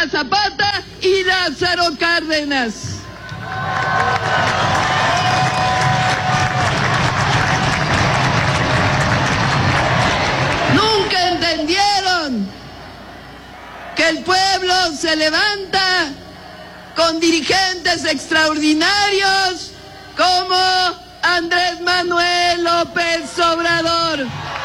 Emilio Zapata y Lázaro Cárdenas. Nunca entendieron que el pueblo se levanta con dirigentes extraordinarios como Andrés Manuel López Obrador.